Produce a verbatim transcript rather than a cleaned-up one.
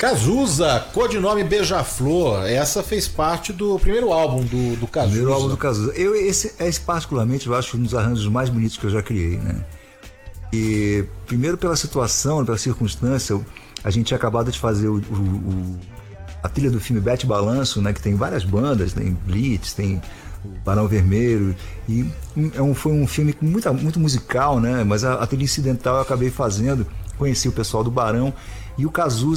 Cazuza, codinome Beija-Flor, essa fez parte do primeiro álbum do, do Cazuza. Primeiro álbum do Cazuza. Eu, esse, esse particularmente, eu acho um dos arranjos mais bonitos que eu já criei, né? E primeiro pela situação, pela circunstância, a gente tinha acabado de fazer o, o, o, a trilha do filme Bete Balanço, né? Que tem várias bandas, tem Blitz, tem o Barão Vermelho, e é um, foi um filme muito, muito musical, né? Mas a, a trilha incidental eu acabei fazendo, conheci o pessoal do Barão, e o Cazuza